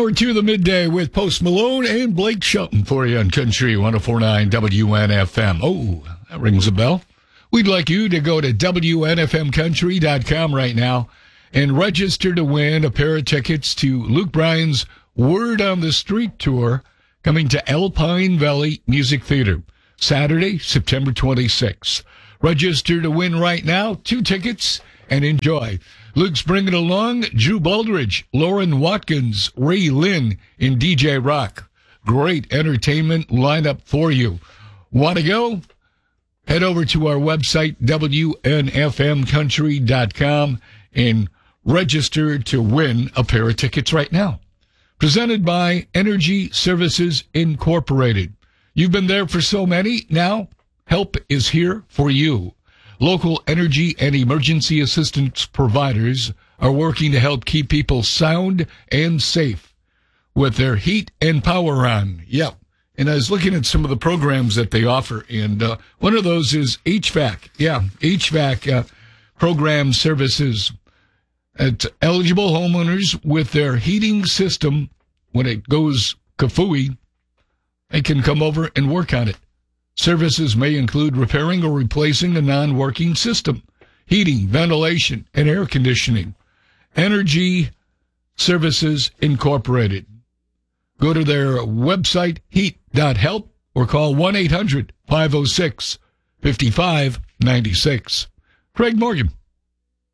Hour 2 of the midday with Post Malone and Blake Shelton for you on Country 104.9 WNFM. Oh, that rings a bell. We'd like you to go to WNFMcountry.com right now and register to win a pair of tickets to Luke Bryan's Word on the Street tour coming to Alpine Valley Music Theater, Saturday, September 26th. Register to win right now, 2 tickets, and enjoy. Luke's bringing along Drew Baldridge, Lauren Watkins, Ray Lynn, and DJ Rock. Great entertainment lineup for you. Want to go? Head over to our website, WNFMcountry.com, and register to win a pair of tickets right now. Presented by Energy Services Incorporated. You've been there for so many. Now, help is here for you. Local energy and emergency assistance providers are working to help keep people sound and safe with their heat and power on. Yep. And I was looking at some of the programs that they offer, and one of those is HVAC. Yeah, HVAC program services. It's eligible homeowners with their heating system, when it goes kafooey, they can come over and work on it. Services may include repairing or replacing a non-working system, heating, ventilation, and air conditioning. Energy Services Incorporated. Go to their website, heat.help, or call 1-800-506-5596. Craig Morgan.